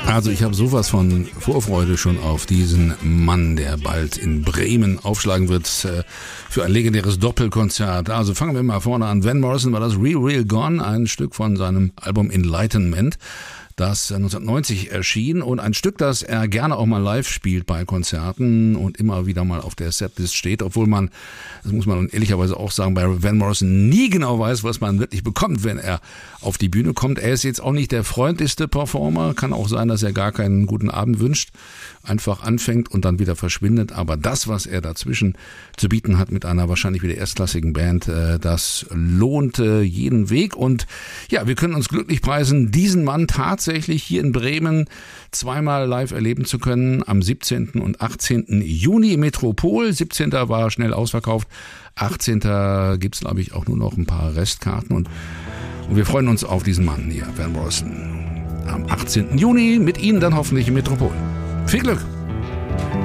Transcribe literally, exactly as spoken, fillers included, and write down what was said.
Also ich habe sowas von Vorfreude schon auf diesen Mann, der bald in Bremen aufschlagen wird äh, für ein legendäres Doppelkonzert. Also fangen wir mal vorne an. Van Morrison war das Real Real Gone, ein Stück von seinem Album Enlightenment, das neunzehnhundertneunzig erschien und ein Stück, das er gerne auch mal live spielt bei Konzerten und immer wieder mal auf der Setlist steht, obwohl man, das muss man ehrlicherweise auch sagen, bei Van Morrison nie genau weiß, was man wirklich bekommt, wenn er auf die Bühne kommt. Er ist jetzt auch nicht der freundlichste Performer, kann auch sein, dass er gar keinen guten Abend wünscht, einfach anfängt und dann wieder verschwindet, aber das, was er dazwischen zu bieten hat mit einer wahrscheinlich wieder erstklassigen Band, das lohnt jeden Weg und ja, wir können uns glücklich preisen, diesen Mann tatsächlich tatsächlich hier in Bremen zweimal live erleben zu können, am siebzehnten und achtzehnten Juni im Metropol. siebzehnten war schnell ausverkauft, achtzehnten gibt es, glaube ich, auch nur noch ein paar Restkarten und, und wir freuen uns auf diesen Mann hier, Van Morrison, am achtzehnten Juni mit Ihnen dann hoffentlich im Metropol. Viel Glück!